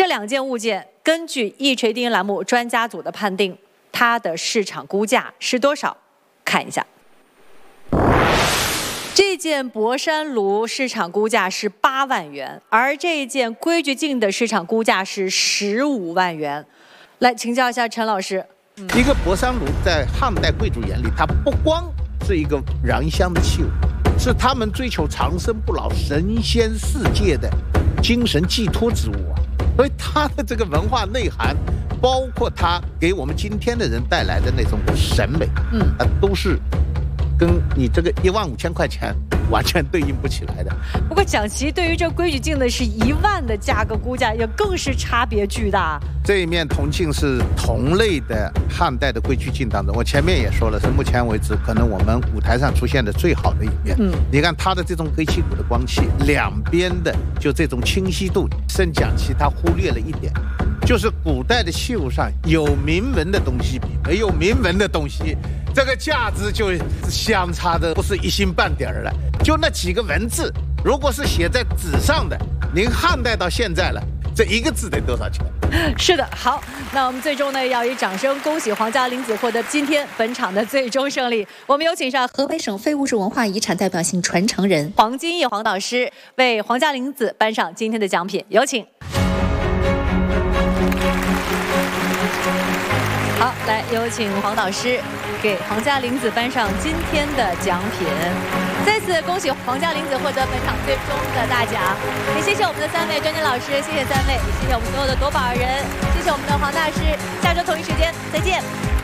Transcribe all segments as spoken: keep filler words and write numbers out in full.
这两件物件，根据易锤定音栏目专家组的判定，它的市场估价是多少？看一下。 这件博山炉市场估价是八万元，而这件规矩镜的市场估价是十五万元。来请教一下陈老师， 嗯、一个博山炉在汉代贵族眼里，它不光是一个燃香的器物，是他们追求长生不老、神仙世界的精神寄托之物啊。所以它的这个文化内涵，包括它给我们今天的人带来的那种审美，嗯，啊，都是。 跟你这个一万五千块钱完全对应不起来的。 不过蒋奇对于这规矩镜的是一万的价格估价，也更是差别巨大。 这一面铜镜是同类的汉代的规矩镜当中，我前面也说了，是目前为止可能我们舞台上出现的最好的一面。嗯，你看它的这种黑漆骨的光气，两边的就这种清晰度，圣蒋奇他忽略了一点。 就是古代的器物上有铭文的东西比没有铭文的东西，这个价值就相差的不是一星半点儿了。就那几个文字，如果是写在纸上的，您汉代到现在了，这一个字得多少钱？ 是的，好，那我们最终呢要以掌声恭喜皇家林子获得今天本场的最终胜利。我们有请上河北省非物质文化遗产代表性传承人黄金义黄导师为皇家林子颁上今天的奖品，有请。 好，来有请黄导师给皇家林子颁上今天的奖品。再次恭喜皇家林子获得本场最终的大奖。也谢谢我们的三位专家老师，谢谢三位，也谢谢我们所有的夺宝儿人，谢谢我们的黄大师。下周同一时间再见。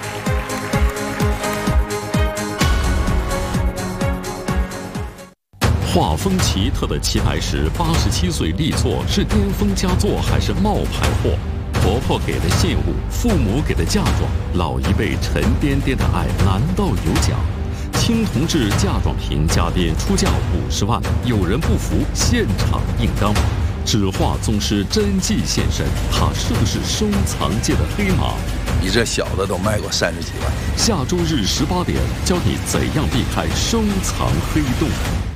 画风奇特的棋牌室，八十七岁力挫是巅峰佳作还是冒牌货？ 婆婆给的信物，父母给的嫁妆，老一辈沉甸甸的爱难道有假？青铜制嫁妆品家电出价五十万，有人不服，现场硬刚。纸画宗师真迹现身，他是不是收藏界的黑马？ 比这小的都卖过三十几万。 下周日十八点，教你怎样避开收藏黑洞。